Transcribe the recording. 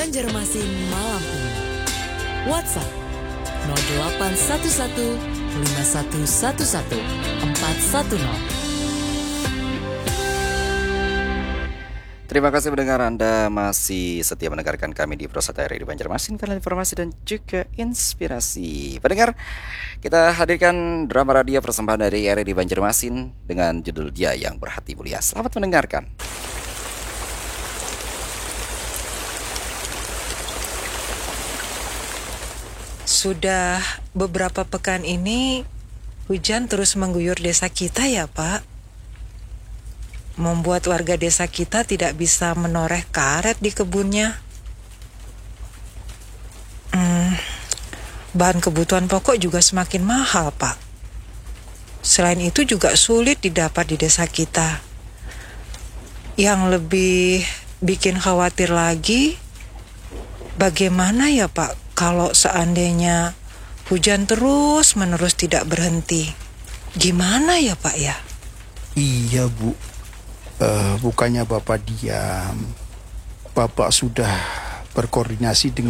Banjarmasin malam ini. WhatsApp 0811 5111 410. Terima kasih pendengar, Anda masih setia mendengarkan kami di Prosata RRI Banjarmasin, kanal informasi dan juga inspirasi. Pendengar, kita hadirkan drama radio persembahan dari RRI Banjarmasin dengan judul Dia Yang Berhati Mulia. Selamat mendengarkan. Sudah beberapa pekan ini hujan terus mengguyur desa kita ya Pak. Membuat warga desa kita tidak bisa menoreh karet di kebunnya. Bahan kebutuhan pokok juga semakin mahal, Pak. Selain itu juga sulit didapat di desa kita. Yang lebih bikin khawatir lagi, bagaimana ya Pak kalau seandainya hujan terus-menerus tidak berhenti? Gimana ya Pak ya? Iya Bu, bukannya Bapak diam. Bapak sudah berkoordinasi dengan